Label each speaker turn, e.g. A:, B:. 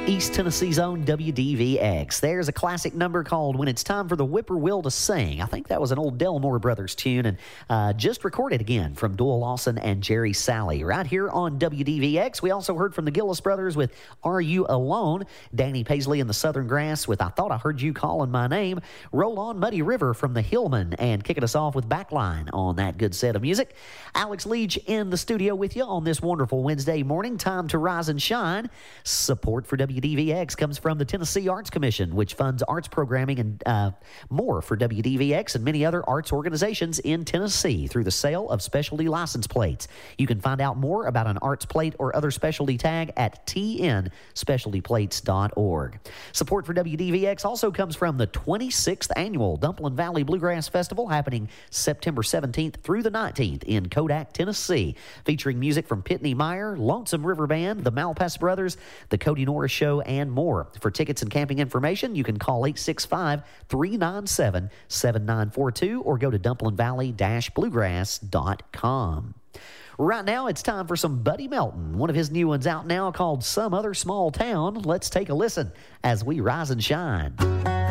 A: East Tennessee's own WDVX. There's a classic number called When It's Time for the Whippoorwill to Sing. I think that was an old Delmore Brothers tune, and just recorded again from Doyle Lawson and Jerry Salley right here on WDVX. We also heard from the Gillis Brothers with Are You Alone? Danny Paisley and the Southern Grass with I Thought I Heard You Calling My Name. Roll On Muddy River from the Hillman, and kicking us off with Backline on that good set of music. Alex Leach in the studio with you on this wonderful Wednesday morning. Time to rise and shine. Support for WDVX comes from the Tennessee Arts Commission, which funds arts programming and more for WDVX and many other arts organizations in Tennessee through the sale of specialty license plates. You can find out more about an arts plate or other specialty tag at tnspecialtyplates.org. Support for WDVX also comes from the 26th Annual Dumplin Valley Bluegrass Festival, happening September 17th through the 19th in Kodak, Tennessee, featuring music from Pitney Meyer, Lonesome River Band, the Malpass Brothers, the Cody Norris Show, and more. For tickets and camping information, you can call 865-397-7942 or go to dumplinvalley-bluegrass.com. Right now, it's time for some Buddy Melton. One of his new ones out now called Some Other Small Town. Let's take a listen as we rise and shine.